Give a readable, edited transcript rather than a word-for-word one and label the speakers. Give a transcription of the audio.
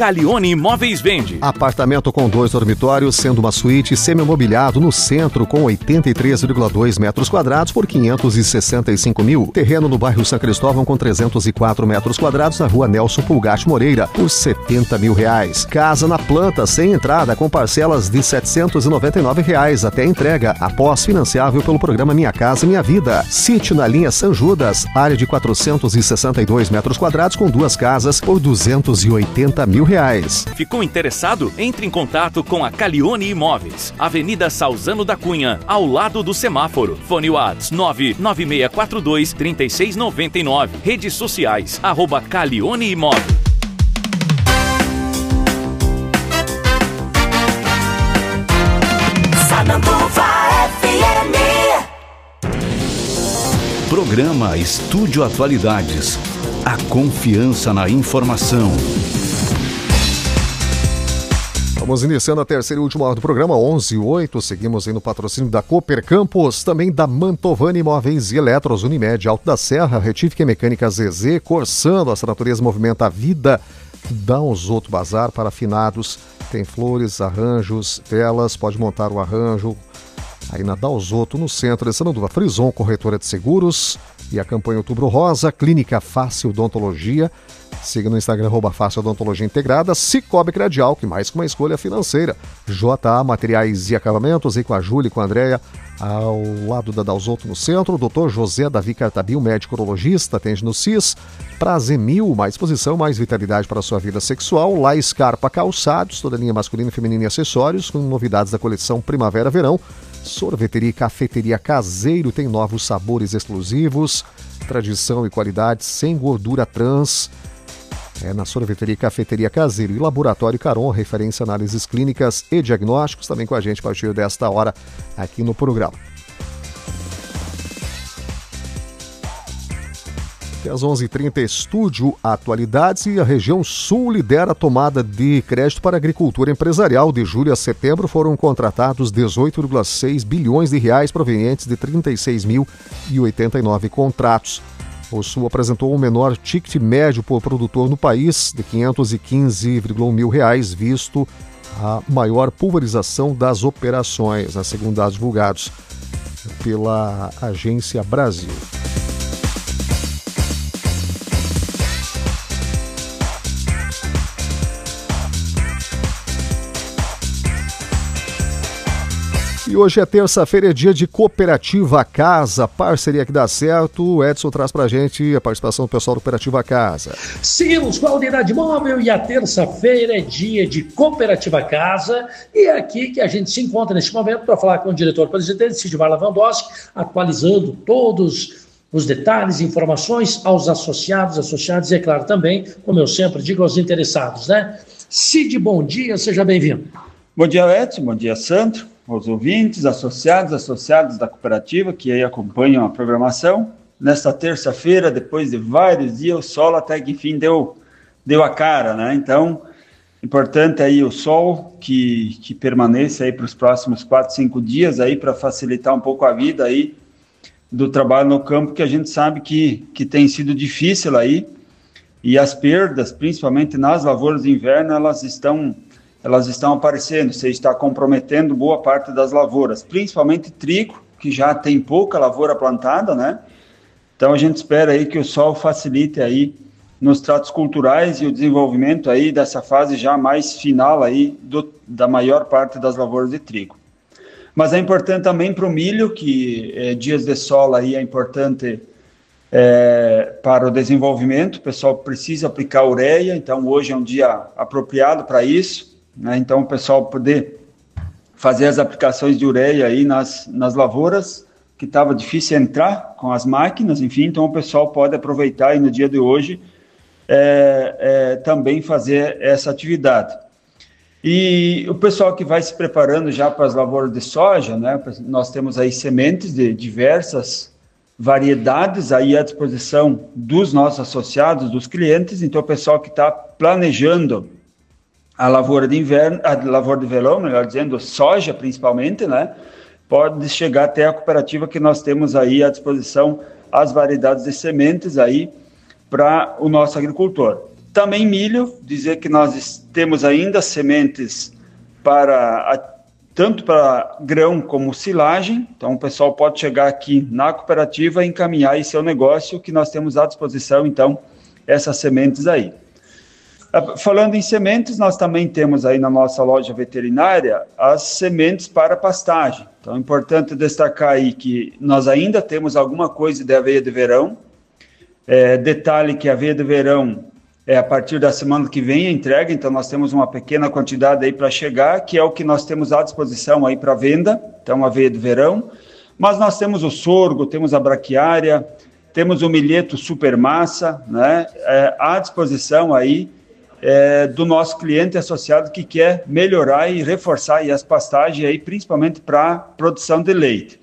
Speaker 1: Calione Imóveis vende.
Speaker 2: Apartamento com 2 dormitórios, sendo uma suíte semi-mobiliado no centro com 83,2 metros quadrados por 565 mil. Terreno no bairro São Cristóvão com 304 metros quadrados na rua Nelson Pulgatti Moreira por 70 mil reais. Casa na planta sem entrada com parcelas de R$ 799 reais até entrega, após financiável pelo programa Minha Casa Minha Vida. Sítio na linha São Judas, área de 462 metros quadrados com 2 casas por 280 mil reais.
Speaker 1: Ficou interessado? Entre em contato com a Calione Imóveis, Avenida Salzano da Cunha, ao lado do semáforo. Fone WhatsApp 99642-3699. Redes sociais, @Calione Imóveis.
Speaker 3: Sananduva FM.
Speaker 4: Programa Estúdio Atualidades. A confiança na informação.
Speaker 2: Vamos iniciando a terceira e última hora do programa, 11h08. Seguimos aí no patrocínio da Cooper Campos, também da Mantovani Imóveis e Eletros, Unimed, Alto da Serra, Retífica e Mecânica ZZ, Corsando, essa natureza movimenta a vida. Dá uns outro bazar para afinados, tem flores, arranjos, telas, pode montar o arranjo aí na Dalzotto, no centro de Sananduva. Frison, corretora de seguros, e a campanha Outubro Rosa, Clínica Fácil Odontologia. Siga no Instagram, @Fácil Odontologia Integrada. Cicobi Credial, que mais que uma escolha financeira. JA Materiais e Acabamentos, aí com a Júlia e com a Andréia, ao lado da Dalzotto, no centro. Dr. José Davi Cartabil, médico urologista, atende no CIS. Prazemil, mais disposição, mais vitalidade para a sua vida sexual. La Scarpa Calçados, toda a linha masculina, feminina e acessórios, com novidades da coleção Primavera-Verão. Sorveteria e Cafeteria Caseiro, tem novos sabores exclusivos, tradição e qualidade sem gordura trans. Na Sorveteria e Cafeteria Caseiro. E Laboratório Caron, referência análises clínicas e diagnósticos, também com a gente a partir desta hora aqui no programa. Até às 11h30, Estúdio Atualidades, e a região sul lidera a tomada de crédito para a agricultura empresarial. De julho a setembro foram contratados 18,6 bilhões de reais provenientes de 36.089 contratos. O Sul apresentou o menor ticket médio por produtor no país, de R$ 515,1 mil, visto a maior pulverização das operações, segundo dados divulgados pela Agência Brasil. E hoje é terça-feira, é dia de Cooperativa Casa, parceria que dá certo. O Edson traz pra gente a participação do pessoal do Cooperativa Casa.
Speaker 5: Seguimos com a Unidade Móvel e a terça-feira é dia de Cooperativa Casa, e é aqui que a gente se encontra neste momento para falar com o diretor-presidente Sidmar Lavandowski, atualizando todos os detalhes e informações aos associados e, é claro, também, como eu sempre digo, aos interessados, né? Cid, bom dia, seja bem-vindo.
Speaker 6: Bom dia, Edson, bom dia, Sandro, aos ouvintes, associados da cooperativa que aí acompanham a programação. Nesta terça-feira, depois de vários dias, o sol até que enfim deu a cara, né? Então, importante aí o sol que permaneça aí para os próximos 4, 5 dias aí para facilitar um pouco a vida aí do trabalho no campo, que a gente sabe que tem sido difícil aí, e as perdas, principalmente nas lavouras de inverno, elas estão aparecendo, você está comprometendo boa parte das lavouras, principalmente trigo, que já tem pouca lavoura plantada, né? Então a gente espera aí que o sol facilite aí nos tratos culturais e o desenvolvimento aí dessa fase já mais final aí da maior parte das lavouras de trigo. Mas é importante também para o milho, que dias de sol aí é importante para o desenvolvimento. O pessoal precisa aplicar ureia, então hoje é um dia apropriado para isso, né? Então o pessoal poder fazer as aplicações de ureia aí nas lavouras, que estava difícil entrar com as máquinas, enfim, então o pessoal pode aproveitar aí no dia de hoje também fazer essa atividade. E o pessoal que vai se preparando já para as lavouras de soja, né, nós temos aí sementes de diversas variedades aí à disposição dos nossos associados, dos clientes. Então o pessoal que está planejando a lavoura de inverno, a lavoura de verão, melhor dizendo, soja principalmente, né, pode chegar até a cooperativa, que nós temos aí à disposição as variedades de sementes aí para o nosso agricultor. Também milho, dizer que nós temos ainda sementes tanto para grão como silagem, então o pessoal pode chegar aqui na cooperativa e encaminhar aí seu negócio, que nós temos à disposição, então, essas sementes aí. Falando em sementes, nós também temos aí na nossa loja veterinária as sementes para pastagem. Então é importante destacar aí que nós ainda temos alguma coisa de aveia de verão. Detalhe que a aveia de verão a partir da semana que vem a entrega, então nós temos uma pequena quantidade aí para chegar, que é o que nós temos à disposição aí para venda, então aveia de verão. Mas nós temos o sorgo, temos a braquiária, temos o milheto supermassa, né, à disposição aí do nosso cliente associado que quer melhorar e reforçar aí as pastagens, aí, principalmente para produção de leite.